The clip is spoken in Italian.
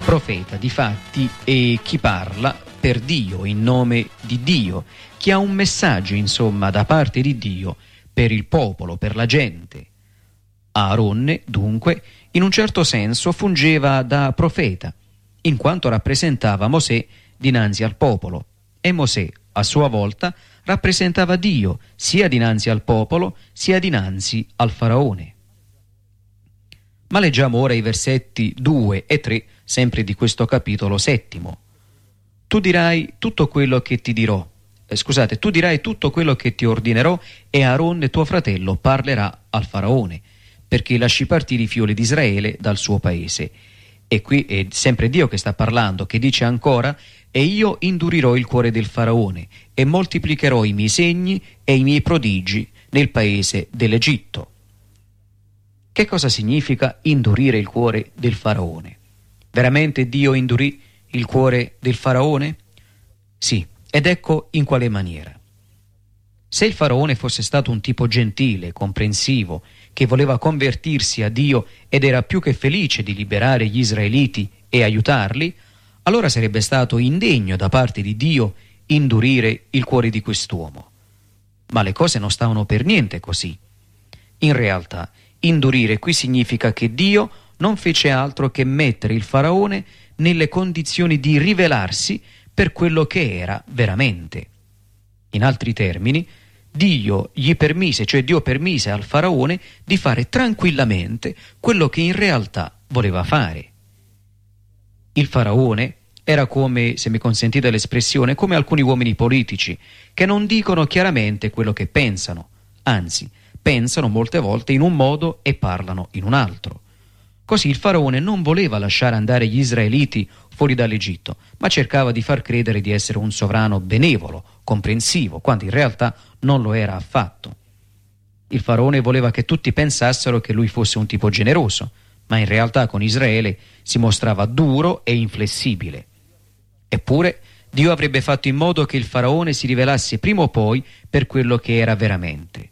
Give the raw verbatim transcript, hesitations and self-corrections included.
Profeta, difatti, è chi parla per Dio, in nome di Dio, chi ha un messaggio, insomma, da parte di Dio per il popolo, per la gente. Aaronne, dunque, in un certo senso fungeva da profeta, in quanto rappresentava Mosè dinanzi al popolo, e Mosè, a sua volta, rappresentava Dio sia dinanzi al popolo, sia dinanzi al faraone. Ma leggiamo ora i versetti due e tre, sempre di questo capitolo settimo. Tu dirai tutto quello che ti dirò, eh, scusate, tu dirai tutto quello che ti ordinerò, e Aaronne tuo fratello parlerà al faraone, perché lasci partire i figlioli di Israele dal suo paese. E qui è sempre Dio che sta parlando, che dice ancora: e io indurirò il cuore del faraone e moltiplicherò i miei segni e i miei prodigi nel paese dell'Egitto. Che cosa significa indurire il cuore del faraone? Veramente Dio indurì il cuore del faraone? Sì, ed ecco in quale maniera. Se il faraone fosse stato un tipo gentile, comprensivo, che voleva convertirsi a Dio ed era più che felice di liberare gli israeliti e aiutarli, allora sarebbe stato indegno da parte di Dio indurire il cuore di quest'uomo. Ma le cose non stavano per niente così. In realtà, indurire qui significa che Dio non fece altro che mettere il faraone nelle condizioni di rivelarsi per quello che era veramente. In altri termini, Dio gli permise, cioè Dio permise al faraone di fare tranquillamente quello che in realtà voleva fare. Il faraone era come, se mi consentite l'espressione, come alcuni uomini politici che non dicono chiaramente quello che pensano, anzi, pensano molte volte in un modo e parlano in un altro. Così il faraone non voleva lasciare andare gli israeliti fuori dall'Egitto, ma cercava di far credere di essere un sovrano benevolo, comprensivo, quando in realtà non lo era affatto. Il faraone voleva che tutti pensassero che lui fosse un tipo generoso, ma in realtà con Israele si mostrava duro e inflessibile. Eppure Dio avrebbe fatto in modo che il faraone si rivelasse prima o poi per quello che era veramente.